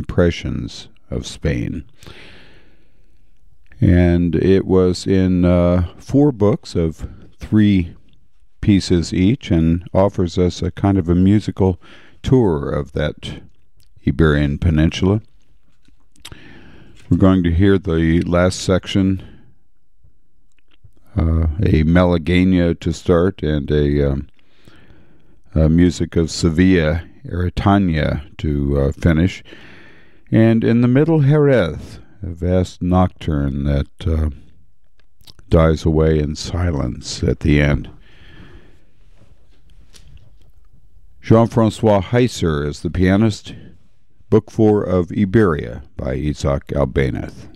impressions of Spain. And it was in 4 books of 3 pieces each, and offers us a kind of a musical tour of that Iberian Peninsula. We're going to hear the last section, a Malagueña to start, and a music of Sevilla, Eritania to finish. And in the middle, Jerez, a vast nocturne that dies away in silence at the end. Jean-Francois Heiser is the pianist. Book 4 of Iberia by Isaac Albéniz.